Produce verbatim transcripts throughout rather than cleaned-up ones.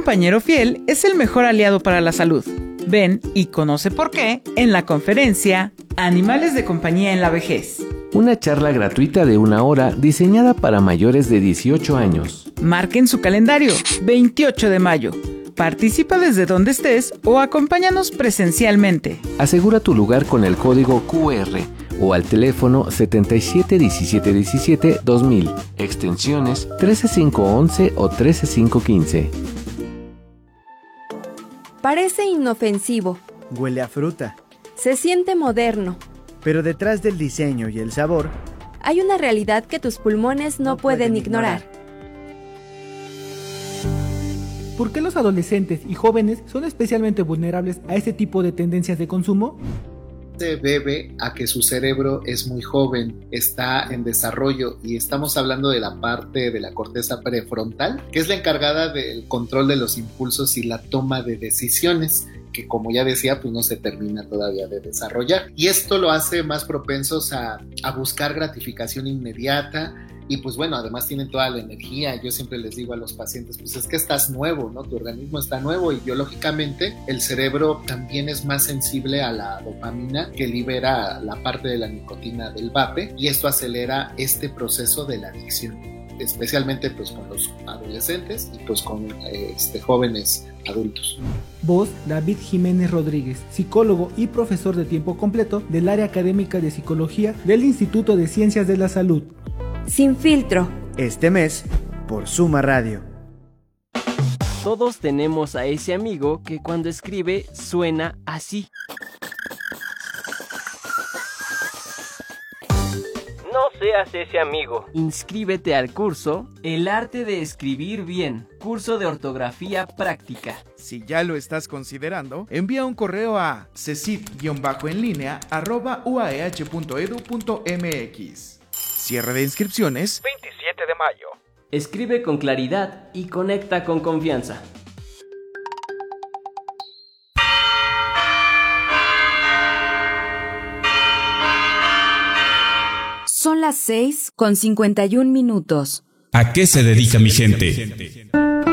compañero fiel es el mejor aliado para la salud. Ven y conoce por qué en la conferencia Animales de compañía en la vejez. Una charla gratuita de una hora diseñada para mayores de dieciocho años. Marquen su calendario, veintiocho de mayo. Participa desde donde estés o acompáñanos presencialmente. Asegura tu lugar con el código cu erre o al teléfono setenta y siete diecisiete diecisiete dos mil, extensiones trece mil quinientos once o trece mil quinientos quince. Parece inofensivo. Huele a fruta. Se siente moderno. Pero detrás del diseño y el sabor, hay una realidad que tus pulmones no, no pueden, pueden ignorar. ignorar. ¿Por qué los adolescentes y jóvenes son especialmente vulnerables a este tipo de tendencias de consumo? Se debe a que su cerebro es muy joven, está en desarrollo, y estamos hablando de la parte de la corteza prefrontal, que es la encargada del control de los impulsos y la toma de decisiones, que como ya decía, pues no se termina todavía de desarrollar. Y esto lo hace más propensos a, a buscar gratificación inmediata. Y pues bueno, además tienen toda la energía. Yo siempre les digo a los pacientes, pues es que estás nuevo, ¿no? Tu organismo está nuevo y biológicamente el cerebro también es más sensible a la dopamina, que libera la parte de la nicotina del vape, y esto acelera este proceso de la adicción, especialmente pues con los adolescentes y pues con eh, este, jóvenes adultos. Voz, David Jiménez Rodríguez, psicólogo y profesor de tiempo completo del área académica de psicología del Instituto de Ciencias de la Salud. Sin filtro. Este mes, por Suma Radio. Todos tenemos a ese amigo que cuando escribe suena así. No seas ese amigo. Inscríbete al curso El arte de escribir bien, curso de ortografía práctica. Si ya lo estás considerando, envía un correo a cesit-enlínea arroba uaeh punto edu punto mx. Cierre de inscripciones veintisiete de mayo. Escribe con claridad y conecta con confianza. Son las seis con cincuenta y un minutos. ¿A qué se dedica mi gente?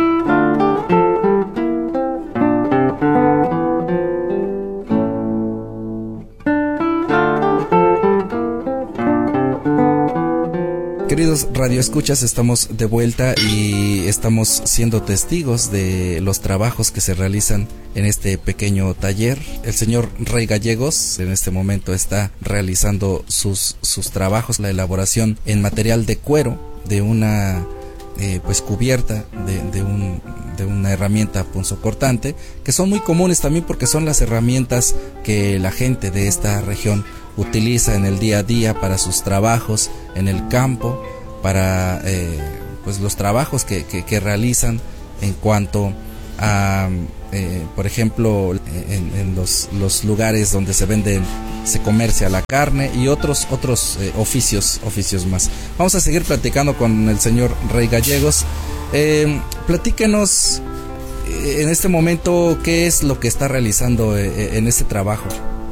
Queridos radioescuchas, estamos de vuelta y estamos siendo testigos de los trabajos que se realizan en este pequeño taller. El señor Rey Gallegos en este momento está realizando sus, sus trabajos, la elaboración en material de cuero de una eh, pues cubierta de, de, un, de una herramienta punzocortante, que son muy comunes también porque son las herramientas que la gente de esta región utiliza en el día a día para sus trabajos en el campo, para eh, pues los trabajos que, que, que realizan en cuanto a eh, por ejemplo en, en los, los lugares donde se venden, se comercia la carne y otros otros eh, oficios oficios más. Vamos a seguir platicando con el señor Rey Gallegos. Eh, platíquenos eh, en este momento qué es lo que está realizando eh, en este trabajo.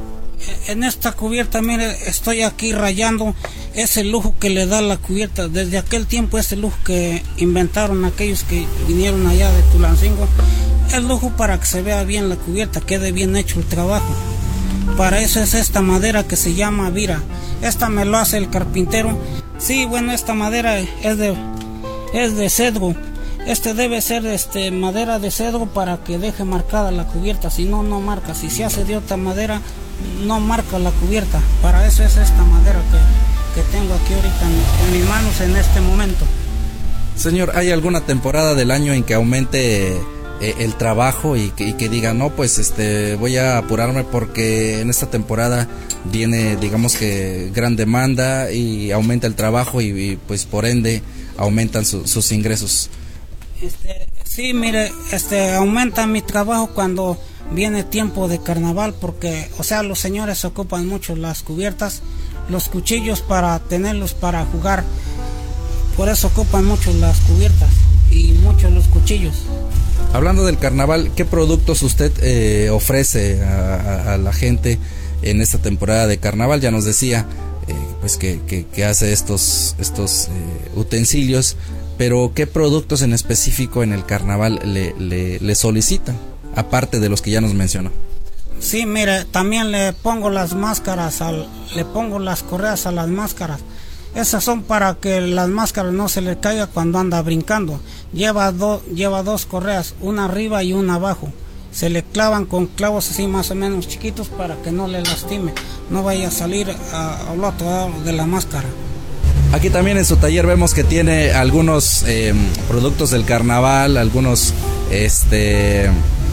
En esta cubierta, mire, estoy aquí rayando. Es el lujo que le da la cubierta. Desde aquel tiempo es el lujo que inventaron aquellos que vinieron allá de Tulancingo. Es lujo para que se vea bien la cubierta, quede bien hecho el trabajo. Para eso es esta madera que se llama vira. Esta me lo hace el carpintero. Sí, bueno, esta madera es de, es de cedro. Este debe ser este, madera de cedro para que deje marcada la cubierta. Si no, no marca. Si se hace de otra madera, no marca la cubierta. Para eso es esta madera que, que tengo aquí ahorita en, en mis manos en este momento. Señor, ¿hay alguna temporada del año en que aumente eh, el trabajo y que, y que diga, no, pues este voy a apurarme porque en esta temporada viene, digamos que gran demanda y aumenta el trabajo y, y pues por ende aumentan su, sus ingresos? Este, sí, mire, este aumenta mi trabajo cuando viene tiempo de carnaval, porque, o sea, los señores ocupan mucho las cubiertas, los cuchillos para tenerlos para jugar, por eso ocupan mucho las cubiertas y mucho los cuchillos. Hablando del carnaval, ¿qué productos usted eh, ofrece a, a, a la gente en esta temporada de carnaval? Ya nos decía eh, pues que, que, que hace estos, estos eh, utensilios, pero ¿qué productos en específico en el carnaval le, le, le solicitan? Aparte de los que ya nos mencionó. Sí, mire, también le pongo las máscaras, al, le pongo las correas a las máscaras. Esas son para que las máscaras no se le caiga cuando anda brincando. Lleva, do, lleva dos correas, una arriba y una abajo. Se le clavan con clavos así más o menos chiquitos para que no le lastime, no vaya a salir al otro lado de la máscara. Aquí también en su taller vemos que tiene algunos eh, productos del carnaval, algunos este,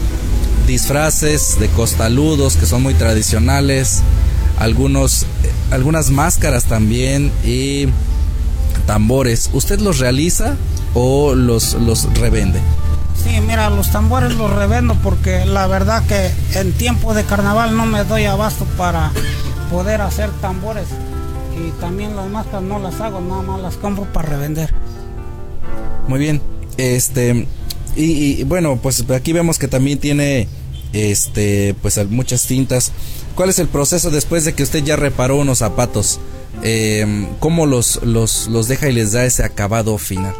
disfraces de costaludos que son muy tradicionales, algunos, algunas máscaras también y tambores. ¿Usted los realiza o los, los revende? Sí, mira, los tambores los revendo porque la verdad que en tiempo de carnaval no me doy abasto para poder hacer tambores. Y también las máscaras no las hago, nada más las compro para revender. Muy bien, este y, y bueno, pues aquí vemos que también tiene este pues muchas cintas. ¿Cuál es el proceso después de que usted ya reparó unos zapatos? Eh, ¿Cómo los, los, los deja y les da ese acabado final?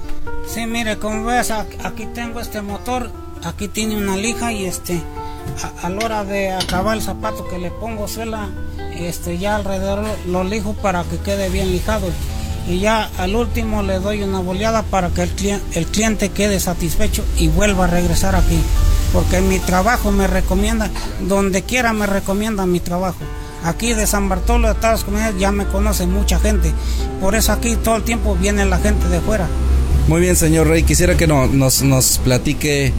Sí, mire, como ves, aquí tengo este motor, aquí tiene una lija y este a, a la hora de acabar el zapato que le pongo suela, este ya alrededor lo lijo para que quede bien lijado y ya al último le doy una boleada para que el cliente, el cliente quede satisfecho y vuelva a regresar aquí, porque mi trabajo me recomienda, donde quiera me recomienda mi trabajo. Aquí de San Bartolo, de todas las comunidades, ya me conoce mucha gente, por eso aquí todo el tiempo viene la gente de fuera. Muy bien, señor Rey, quisiera que no, nos, nos platique,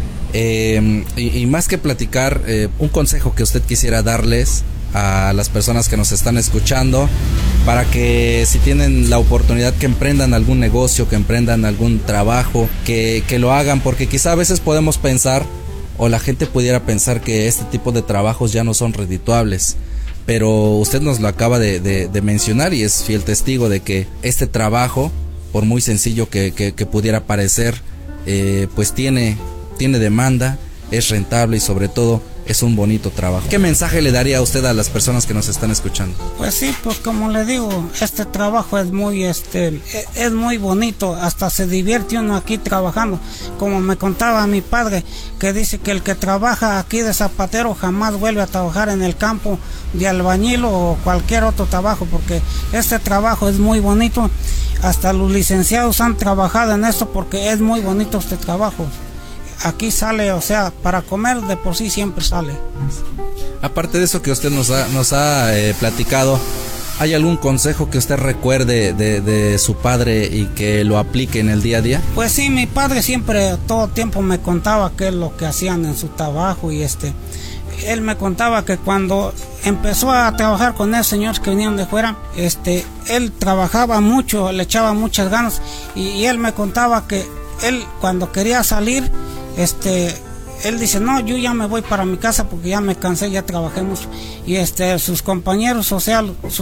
eh, y, y más que platicar, eh, un consejo que usted quisiera darles a las personas que nos están escuchando, para que si tienen la oportunidad que emprendan algún negocio, que emprendan algún trabajo, que, que lo hagan, porque quizá a veces podemos pensar, o la gente pudiera pensar que este tipo de trabajos ya no son redituables, pero usted nos lo acaba de, de, de mencionar y es fiel testigo de que este trabajo, por muy sencillo que, que, que pudiera parecer, eh, pues tiene, tiene demanda, es rentable y sobre todo es un bonito trabajo. ¿Qué mensaje le daría a usted a las personas que nos están escuchando? Pues sí, pues como le digo, este trabajo es muy, este, es muy bonito, hasta se divierte uno aquí trabajando. Como me contaba mi padre, que dice que el que trabaja aquí de zapatero jamás vuelve a trabajar en el campo de albañil o cualquier otro trabajo, porque este trabajo es muy bonito. Hasta los licenciados han trabajado en esto porque es muy bonito este trabajo. Aquí sale, o sea, para comer de por sí siempre sale. Aparte de eso que usted nos ha, nos ha eh, platicado, ¿hay algún consejo que usted recuerde de, de su padre y que lo aplique en el día a día? Pues sí, mi padre siempre, todo el tiempo me contaba qué es lo que hacían en su trabajo y este... Él me contaba que cuando empezó a trabajar con esos señores que venían de fuera, este, él trabajaba mucho, le echaba muchas ganas y, y él me contaba que él cuando quería salir, este, él dice, no, yo ya me voy para mi casa porque ya me cansé, ya trabajé mucho. Y este, sus compañeros, o sea, sus